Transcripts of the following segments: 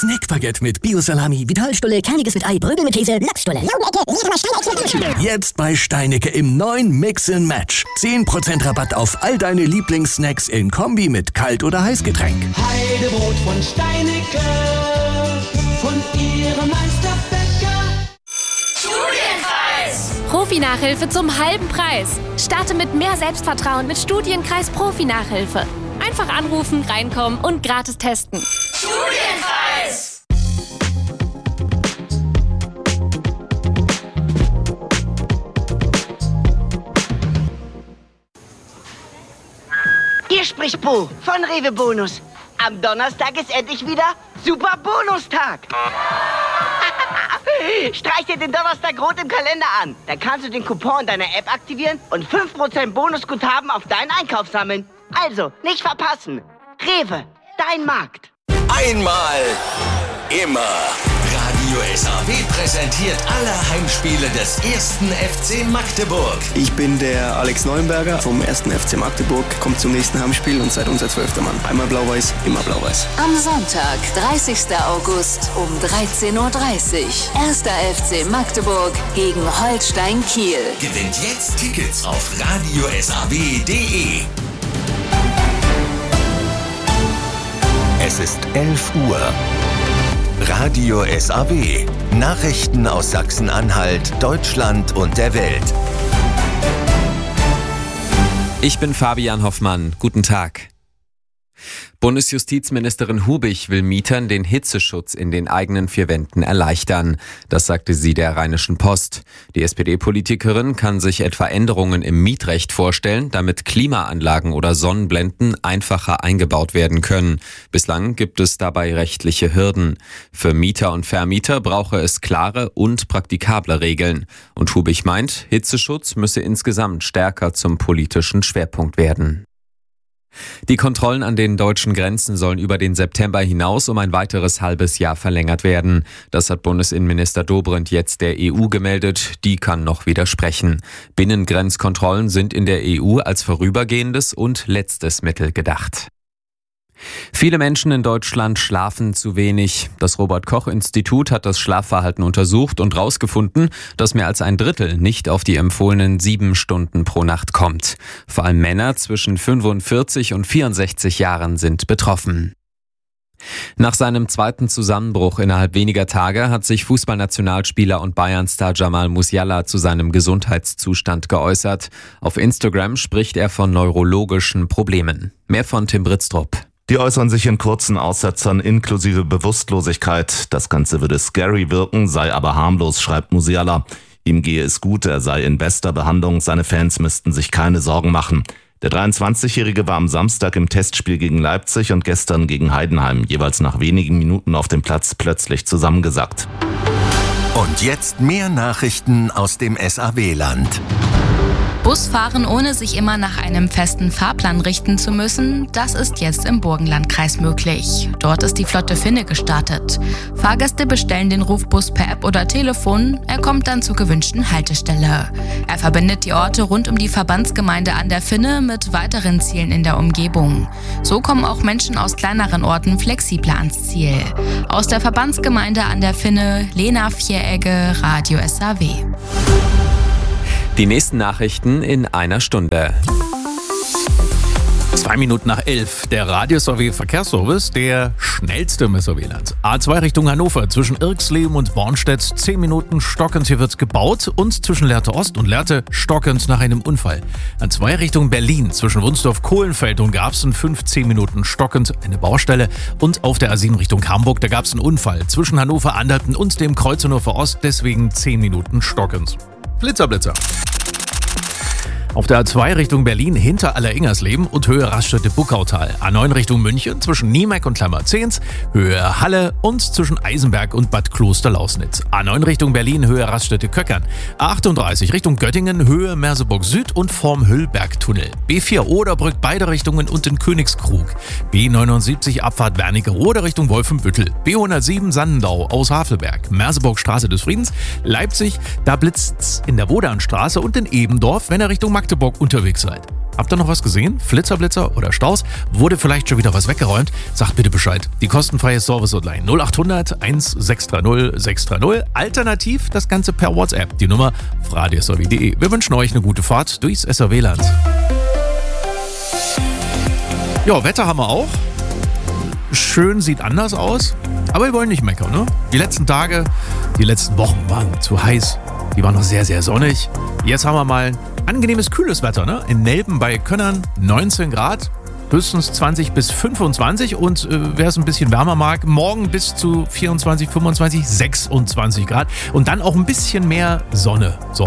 Snackbaguette mit Bio-Salami, Vitalstulle, kerniges mit Ei, Brögel mit Käse, Lachsstulle. Jetzt bei Steinicke im neuen Mix & Match. 10% Rabatt auf all deine Lieblingssnacks in Kombi mit Kalt- oder Heißgetränk. Heidebrot von Steinicke, von ihrem Meisterbäcker. Studienkreis! Profi-Nachhilfe zum halben Preis. Starte mit mehr Selbstvertrauen mit Studienkreis Profi-Nachhilfe. Einfach anrufen, reinkommen und gratis testen. Studienkreis! Hier spricht Bo von Rewe Bonus. Am Donnerstag ist endlich wieder Super Bonustag. Streich dir den Donnerstag rot im Kalender an. Dann kannst du den Coupon in deiner App aktivieren und 5% Bonusguthaben auf deinen Einkauf sammeln. Also, nicht verpassen. Rewe, dein Markt. Einmal, immer. Radio SAW präsentiert alle Heimspiele des 1. FC Magdeburg. Ich bin der Alex Neuenberger vom 1. FC Magdeburg. Kommt zum nächsten Heimspiel und seid unser 12. Mann. Einmal blau-weiß, immer blau-weiß. Am Sonntag, 30. August um 13.30 Uhr. 1. FC Magdeburg gegen Holstein Kiel. Gewinnt jetzt Tickets auf radiosaw.de. Es ist 11 Uhr. Radio SAW. Nachrichten aus Sachsen-Anhalt, Deutschland und der Welt. Ich bin Fabian Hoffmann. Guten Tag. Bundesjustizministerin Hubich will Mietern den Hitzeschutz in den eigenen vier Wänden erleichtern. Das sagte sie der Rheinischen Post. Die SPD-Politikerin kann sich etwa Änderungen im Mietrecht vorstellen, damit Klimaanlagen oder Sonnenblenden einfacher eingebaut werden können. Bislang gibt es dabei rechtliche Hürden. Für Mieter und Vermieter brauche es klare und praktikable Regeln. Und Hubich meint, Hitzeschutz müsse insgesamt stärker zum politischen Schwerpunkt werden. Die Kontrollen an den deutschen Grenzen sollen über den September hinaus um ein weiteres halbes Jahr verlängert werden. Das hat Bundesinnenminister Dobrindt jetzt der EU gemeldet. Die kann noch widersprechen. Binnengrenzkontrollen sind in der EU als vorübergehendes und letztes Mittel gedacht. Viele Menschen in Deutschland schlafen zu wenig. Das Robert-Koch-Institut hat das Schlafverhalten untersucht und herausgefunden, dass mehr als ein Drittel nicht auf die empfohlenen 7 Stunden pro Nacht kommt. Vor allem Männer zwischen 45 und 64 Jahren sind betroffen. Nach seinem zweiten Zusammenbruch innerhalb weniger Tage hat sich Fußballnationalspieler und Bayern-Star Jamal Musiala zu seinem Gesundheitszustand geäußert. Auf Instagram spricht er von neurologischen Problemen. Mehr von Tim Britztrup. Die äußern sich in kurzen Aussetzern inklusive Bewusstlosigkeit. Das Ganze würde scary wirken, sei aber harmlos, schreibt Musiala. Ihm gehe es gut, er sei in bester Behandlung, seine Fans müssten sich keine Sorgen machen. Der 23-Jährige war am Samstag im Testspiel gegen Leipzig und gestern gegen Heidenheim, jeweils nach wenigen Minuten auf dem Platz plötzlich zusammengesackt. Und jetzt mehr Nachrichten aus dem SAW-Land. Busfahren, ohne sich immer nach einem festen Fahrplan richten zu müssen, das ist jetzt im Burgenlandkreis möglich. Dort ist die Flotte Finne gestartet. Fahrgäste bestellen den Rufbus per App oder Telefon, er kommt dann zur gewünschten Haltestelle. Er verbindet die Orte rund um die Verbandsgemeinde an der Finne mit weiteren Zielen in der Umgebung. So kommen auch Menschen aus kleineren Orten flexibler ans Ziel. Aus der Verbandsgemeinde an der Finne, Lena Vieregge, Radio SAW. Die nächsten Nachrichten in einer Stunde. 2 Minuten nach 11. Der Radio SAW Verkehrsservice, der schnellste im SAW-Land. A2 Richtung Hannover, zwischen Irxleben und Bornstedt, 10 Minuten stockend. Hier wird gebaut und zwischen Lehrte Ost und Lehrte stockend nach einem Unfall. A2 Richtung Berlin, zwischen Wunsdorf-Kohlenfeld und Garbsen, 15 Minuten stockend, eine Baustelle. Und auf der A7 Richtung Hamburg, da gab es einen Unfall zwischen Hannover-Anderten und dem Kreuz Hannover Ost, deswegen 10 Minuten stockend. Blitzer. Auf der A2 Richtung Berlin hinter Alleringersleben und Höhe Raststätte-Buckautal. A9 Richtung München zwischen Niemeck und Klammerzehns, Höhe Halle und zwischen Eisenberg und Bad Klosterlausnitz. A9 Richtung Berlin, Höhe Raststätte-Köckern. A38 Richtung Göttingen, Höhe Merseburg Süd und vorm Hüllbergtunnel. B4 Oderbrück, beide Richtungen und in Königskrug. B79 Abfahrt Wernigerode Richtung Wolfenbüttel. B107 Sandendau aus Havelberg. Merseburg Straße des Friedens. Leipzig, da blitzt's in der Wodanstraße und in Ebendorf, wenn er Richtung Magdeburg unterwegs seid. Habt ihr noch was gesehen? Flitzer, oder Staus? Wurde vielleicht schon wieder was weggeräumt? Sagt bitte Bescheid. Die kostenfreie Service-Hotline 0800 1630 630. Alternativ das Ganze per WhatsApp. Die Nummer fradiosw.de. Wir wünschen euch eine gute Fahrt durchs SRW-Land. Ja, Wetter haben wir auch. Schön, sieht anders aus. Aber wir wollen nicht meckern, ne? Die letzten Tage, die letzten Wochen waren zu heiß. Die waren noch sehr, sehr sonnig. Jetzt haben wir mal angenehmes, kühles Wetter, ne? In Nelben bei Könnern 19 Grad, höchstens 20 bis 25 und wer es ein bisschen wärmer mag, morgen bis zu 24, 25, 26 Grad und dann auch ein bisschen mehr Sonne. So.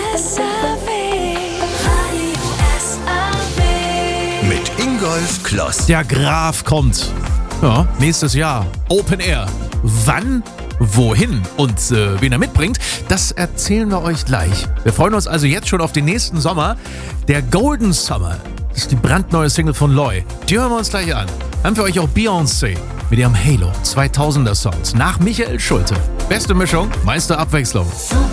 Mit Ingolf Kloss. Der Graf kommt. Ja, nächstes Jahr. Open Air. Wann? Wohin und wen er mitbringt, das erzählen wir euch gleich. Wir freuen uns also jetzt schon auf den nächsten Sommer. Der Golden Summer, das ist die brandneue Single von Loy. Die hören wir uns gleich an. Haben für euch auch Beyoncé mit ihrem Halo 2000er Sounds nach Michael Schulte. Beste Mischung, meiste Abwechslung.